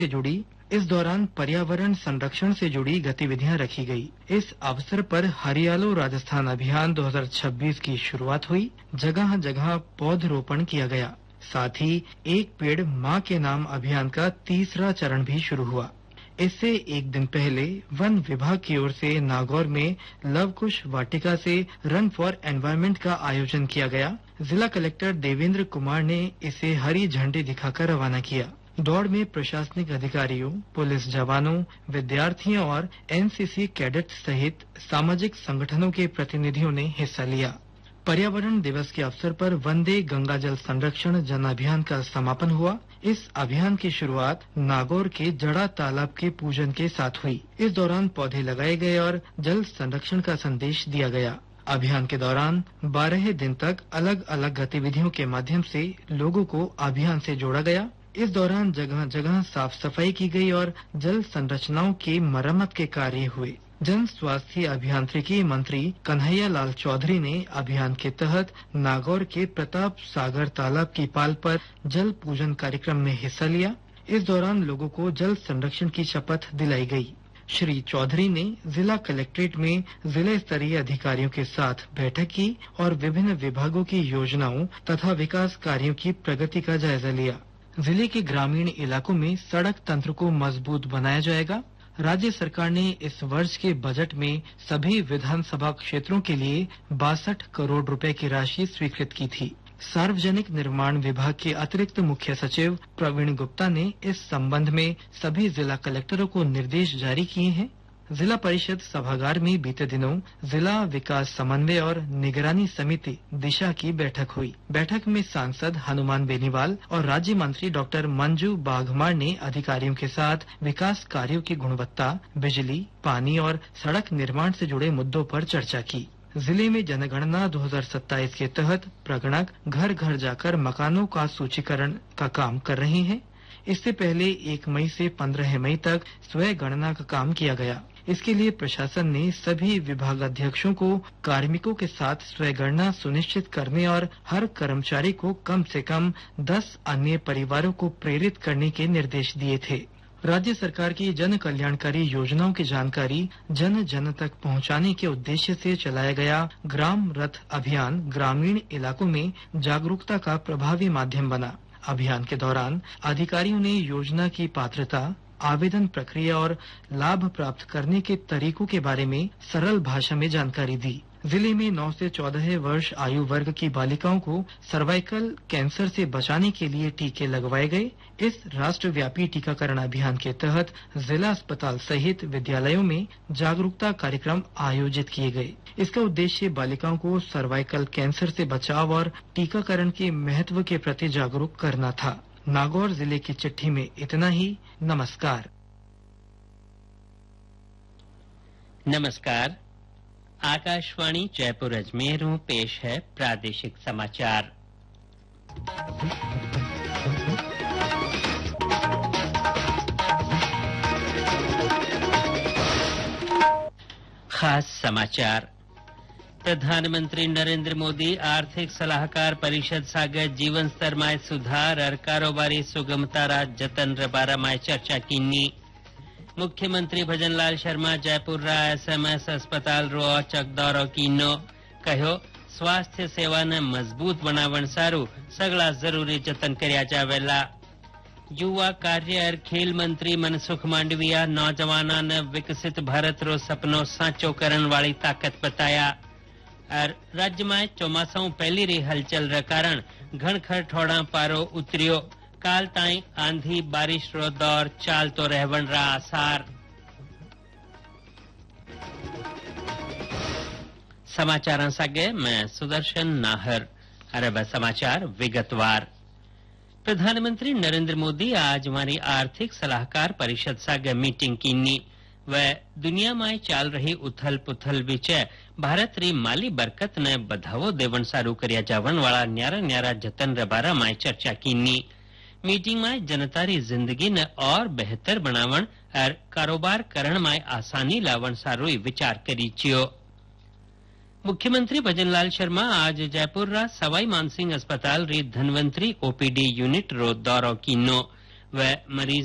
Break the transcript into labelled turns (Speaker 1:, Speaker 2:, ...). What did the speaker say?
Speaker 1: से जुड़ी। इस दौरान पर्यावरण संरक्षण से जुड़ी गतिविधियां रखी गई। इस अवसर पर हरियालो राजस्थान अभियान 2026 की शुरुआत हुई। जगह जगह पौधरोपण किया गया। साथ ही एक पेड़ माँ के नाम अभियान का तीसरा चरण भी शुरू हुआ। इससे एक दिन पहले वन विभाग की ओर से नागौर में लवकुश वाटिका से रन फॉर एनवायरनमेंट का आयोजन किया गया। जिला कलेक्टर देवेंद्र कुमार ने इसे हरी झंडी दिखाकर रवाना किया। दौड़ में प्रशासनिक अधिकारियों, पुलिस जवानों, विद्यार्थियों और एनसीसी कैडेट सहित सामाजिक संगठनों के प्रतिनिधियों ने हिस्सा लिया। पर्यावरण दिवस के अवसर पर वंदे गंगा जल संरक्षण जन अभियान का समापन हुआ। इस अभियान की शुरुआत नागौर के जड़ा तालाब के पूजन के साथ हुई। इस दौरान पौधे लगाए गए और जल संरक्षण का संदेश दिया गया। अभियान के दौरान 12 दिन तक अलग अलग गतिविधियों के माध्यम से लोगों को अभियान से जोड़ा गया। इस दौरान जगह जगह साफ सफाई की गई और जल संरचनाओं की मरम्मत के कार्य हुए। जन स्वास्थ्य अभियांत्रिकी मंत्री कन्हैया लाल चौधरी ने अभियान के तहत नागौर के प्रताप सागर तालाब की पाल पर जल पूजन कार्यक्रम में हिस्सा लिया। इस दौरान लोगों को जल संरक्षण की शपथ दिलाई गई। श्री चौधरी ने जिला कलेक्ट्रेट में जिला स्तरीय अधिकारियों के साथ बैठक की और विभिन्न विभागों की योजनाओं तथा विकास कार्यों की प्रगति का जायजा लिया। जिले के ग्रामीण इलाकों में सड़क तंत्र को मजबूत बनाया जाएगा। राज्य सरकार ने इस वर्ष के बजट में सभी विधानसभा क्षेत्रों के लिए 62 करोड़ रुपए की राशि स्वीकृत की थी। सार्वजनिक निर्माण विभाग के अतिरिक्त मुख्य सचिव प्रवीण गुप्ता ने इस संबंध में सभी जिला कलेक्टरों को निर्देश जारी किए हैं। जिला परिषद सभागार में बीते दिनों जिला विकास समन्वय और निगरानी समिति दिशा की बैठक हुई। बैठक में सांसद हनुमान बेनीवाल और राज्य मंत्री डॉक्टर मंजू बाघमार ने अधिकारियों के साथ विकास कार्यों की गुणवत्ता, बिजली, पानी और सड़क निर्माण से जुड़े मुद्दों पर चर्चा की। जिले में जनगणना 2027 के तहत प्रगणक घर घर जाकर मकानों का सूचीकरण का काम कर रहे हैं। इससे पहले 1 मई से 15 मई तक स्वयं गणना का काम किया गया। इसके लिए प्रशासन ने सभी विभागाध्यक्षों को कार्मिकों के साथ स्वयं गणना सुनिश्चित करने और हर कर्मचारी को कम से कम 10 अन्य परिवारों को प्रेरित करने के निर्देश दिए थे। राज्य सरकार की जन कल्याणकारी योजनाओं की जानकारी जन जन तक पहुंचाने के उद्देश्य से चलाया गया ग्राम रथ अभियान ग्रामीण इलाकों में जागरूकता का प्रभावी माध्यम बना। अभियान के दौरान अधिकारियों ने योजना की पात्रता, आवेदन प्रक्रिया और लाभ प्राप्त करने के तरीकों के बारे में सरल भाषा में जानकारी दी। जिले में 9 से 14 वर्ष आयु वर्ग की बालिकाओं को सर्वाइकल कैंसर से बचाने के लिए टीके लगवाए गए। इस राष्ट्रव्यापी टीकाकरण अभियान के तहत जिला अस्पताल सहित विद्यालयों में जागरूकता कार्यक्रम आयोजित किए गए। इसका उद्देश्य बालिकाओं को सर्वाइकल कैंसर से बचाव और टीकाकरण के महत्व के प्रति जागरूक करना था। नागौर जिले की चिट्ठी में इतना ही। नमस्कार।
Speaker 2: नमस्कार। आकाशवाणी जयपुर अजमेर पेश है प्रादेशिक समाचार। खास समाचार। प्रधानमंत्री नरेंद्र मोदी आर्थिक सलाहकार परिषद सागर जीवन स्तर में सुधार और कारोबारी सुगमता रा जतन बारा में चर्चा कीनी। मुख्यमंत्री भजनलाल शर्मा जयपुर रा एसएमएस अस्पताल रो औचक दौरो कीनो। कहो स्वास्थ्य सेवा ने मजबूत बनावण सारू सगला जरूरी जतन कर्या जावेला। युवा कार्य और खेल मंत्री मनसुख मांडविया नौजवाना ने विकसित भारत रो सपनो साचो करण वाली ताकत बताया। और राज्य में चौमासों पहली री हलचल रे कारण घणखर ठोड़ा पारो उतरियो। काल ताई आंधी बारिश रो दौर चालतो रहवण रा आसार। समाचार सागे मैं सुदर्शन नाहर। अरब समाचार विगतवार। प्रधानमंत्री नरेंद्र मोदी आज हमारी आर्थिक सलाहकार परिषद सागे मीटिंग कीनी। वह दुनिया में चाल रही उथल पुथल विचे भारत री माली बरकत ने बधावो देवण सारू कर्या जावण वाला न्यारा न्यारा जतन रबारा में चर्चा कीनी। मीटिंग में जनता री जिंदगी ने और बेहतर बनावण और कारोबार करण में आसानी लावण सारू विचार करी छियो। मुख्यमंत्री भजनलाल शर्मा आज जयपुर रा सवाई मानसिंह अस्पताल री धनवंतरी ओपीडी यूनिट रो दौरो कीनो। वह मरीज